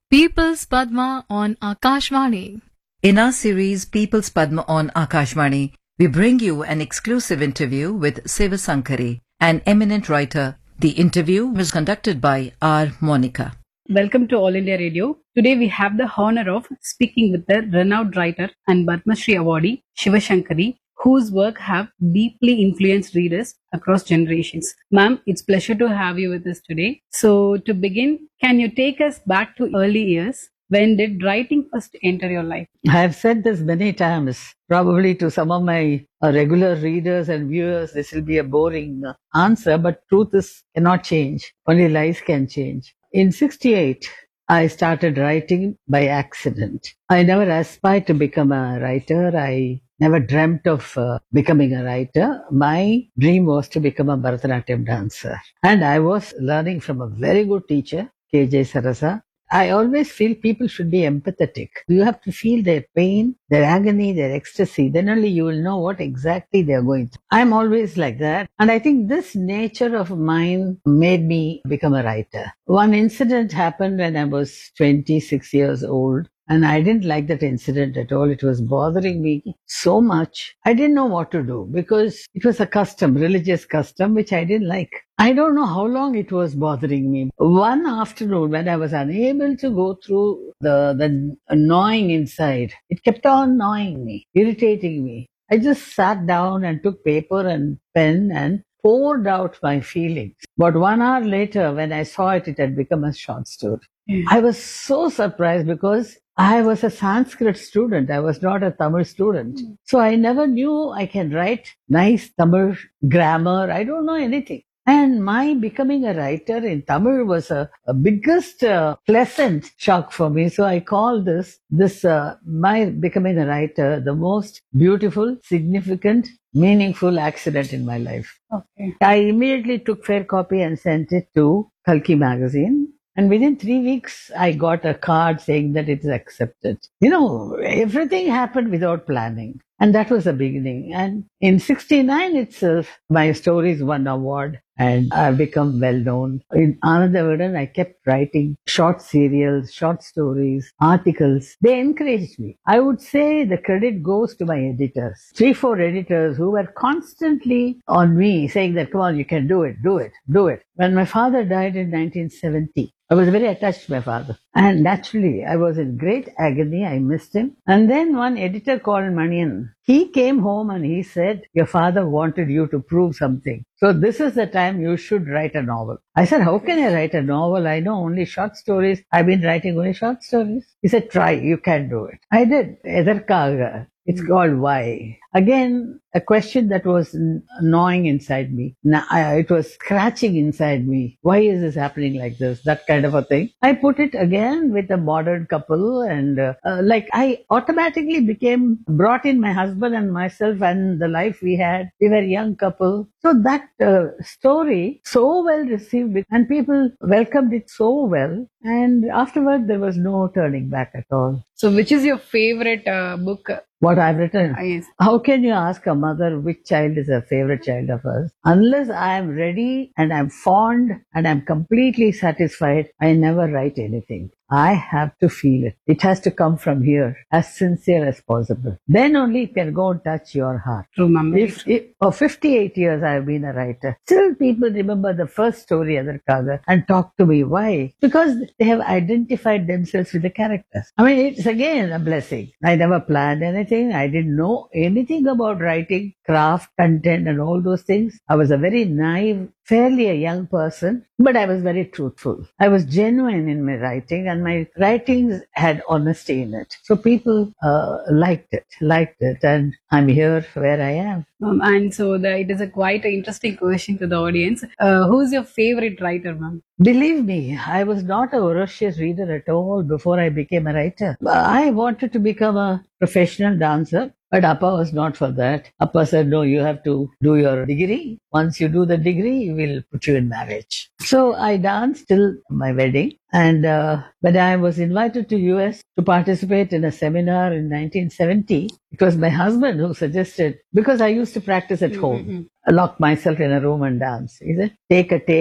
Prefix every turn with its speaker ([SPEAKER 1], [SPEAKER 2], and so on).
[SPEAKER 1] People's Padma on Akashvani.
[SPEAKER 2] In our series People's Padma on Akashvani, we bring you an exclusive interview with Sivasankari, an eminent writer. The interview was conducted by R. Monica.
[SPEAKER 3] Welcome to All India Radio. Today we have the honor of speaking with the renowned writer and Padma Shri awardee Sivasankari, whose work have deeply influenced readers across generations. Ma'am, it's pleasure to have you with us today. So to begin, can you take us back to early years? When did writing first enter your life?
[SPEAKER 4] I have said this many times. Probably to some of my regular readers and viewers, this will be a boring answer, but truth is cannot change. Only lies can change. In 68, I started writing by accident. I never aspired to become a writer. I never dreamt of becoming a writer. My dream was to become a Bharatanatyam dancer. And I was learning from a very good teacher, K.J. Sarasa. I always feel people should be empathetic. You have to feel their pain, their agony, their ecstasy. Then only you will know what exactly they are going through. I'm always like that. And I think this nature of mine made me become a writer. One incident happened when I was 26 years old. And I didn't like that incident at all. It was bothering me so much. I didn't know what to do because it was a custom, religious custom, which I didn't like. I don't know how long it was bothering me. One afternoon when I was unable to go through the gnawing inside, it kept on gnawing me, irritating me. I just sat down and took paper and pen and poured out my feelings. But 1 hour later, when I saw it, it had become a short story. I was so surprised because I was a Sanskrit student. I was not a Tamil student. So I never knew I can write nice Tamil grammar. I don't know anything. And my becoming a writer in Tamil was a biggest pleasant shock for me. So I call this my becoming a writer the most beautiful, significant, meaningful accident in my life.
[SPEAKER 3] Okay.
[SPEAKER 4] I immediately took fair copy and sent it to Kalki magazine. And within 3 weeks, I got a card saying that it is accepted. You know, everything happened without planning. And that was the beginning. And in 69 itself, my stories won an award and I've become well known. In Anandavadan, I kept writing short serials, short stories, articles. They encouraged me. I would say the credit goes to my editors. 3-4 editors who were constantly on me saying that, come on, you can do it, do it, do it. When my father died in 1970, I was very attached to my father. And naturally, I was in great agony. I missed him. And then one editor called Manian. He came home and he said, your father wanted you to prove something. So this is the time you should write a novel. I said, how can I write a novel? I know only short stories. I've been writing only short stories. He said, try, you can do it. I did. Edarkaga. It's called Why. Again, a question that was gnawing inside me. It was scratching inside me. Why is this happening like this? That kind of a thing. I put it again with a modern couple and I automatically brought in my husband and myself and the life we had. We were a young couple. So that story so well received and people welcomed it so well. And afterward, there was no turning back at all.
[SPEAKER 3] So which is your favorite book?
[SPEAKER 4] What I've written?
[SPEAKER 3] Yes.
[SPEAKER 4] How can you ask a mother which child is her favorite child of hers? Unless I am ready and I'm fond and I'm completely satisfied, I never write anything. I have to feel it. It has to come from here, as sincere as possible. Then only it can go and touch your heart.
[SPEAKER 3] True, Mama.
[SPEAKER 4] For 58 years I have been a writer. Still people remember the first story, Adarkaga, and talk to me. Why? Because they have identified themselves with the characters. I mean, it's again a blessing. I never planned anything. I didn't know anything about writing, craft, content and all those things. I was a very naive, fairly a young person, but I was very truthful. I was genuine in my writing and my writings had honesty in it. So people liked it and I'm here where I am.
[SPEAKER 3] And so it is quite an interesting question to the audience. Who's your favorite writer, ma'am?
[SPEAKER 4] Believe me, I was not a voracious reader at all before I became a writer. I wanted to become a professional dancer. But Appa was not for that. Appa said, no, you have to do your degree. Once you do the degree, we'll put you in marriage. So I danced till my wedding. And when I was invited to US to participate in a seminar in 1970, it was my husband who suggested, because I used to practice at home, lock myself in a room and dance. He said, take a tape.